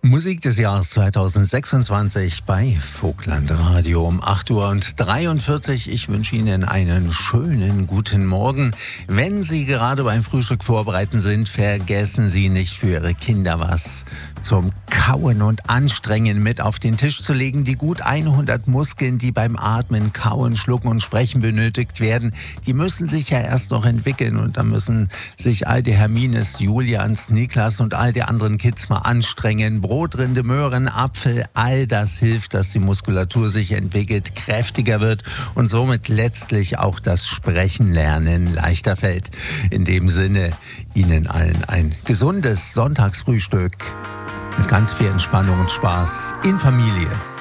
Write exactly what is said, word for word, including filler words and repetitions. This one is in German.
Musik des Jahres zweitausendsechsundzwanzig bei Vogtland Radio um acht Uhr und dreiundvierzig. Ich wünsche Ihnen einen schönen guten Morgen. Wenn Sie gerade beim Frühstück vorbereiten sind, vergessen Sie nicht für Ihre Kinder was zum Kauen und Anstrengen mit auf den Tisch zu legen. Die gut hundert Muskeln, die beim Atmen, Kauen, Schlucken und Sprechen benötigt werden, die müssen sich ja erst noch entwickeln und da müssen sich all die Hermines, Julians, Niklas und all die anderen Kids mal anstrengen. Brotrinde, Möhren, Apfel, all das hilft, dass die Muskulatur sich entwickelt, kräftiger wird und somit letztlich auch das Sprechen lernen leichter fällt. In dem Sinne, Ihnen allen ein gesundes Sonntagsfrühstück mit ganz viel Entspannung und Spaß in Familie.